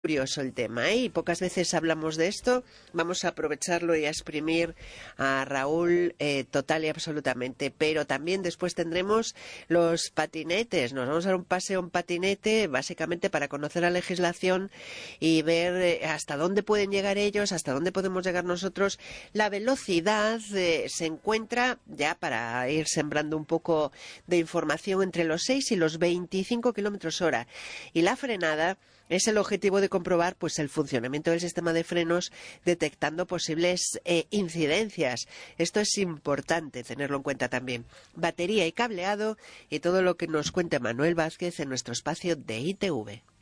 Curioso el tema, ¿eh? Y pocas veces hablamos de esto. Vamos a aprovecharlo y a exprimir a Raúl total y absolutamente. Pero también después tendremos los patinetes. Nos vamos a dar un paseo en patinete, básicamente para conocer la legislación y ver hasta dónde pueden llegar ellos, hasta dónde podemos llegar nosotros. La velocidad se encuentra, ya para ir sembrando un poco de información, entre los 6 y los 25 kilómetros hora. Y la frenada es el objetivo de comprobar pues el funcionamiento del sistema de frenos, detectando posibles incidencias. Esto es importante tenerlo en cuenta también. Batería y cableado y todo lo que nos cuente Manuel Vázquez en nuestro espacio de ITV.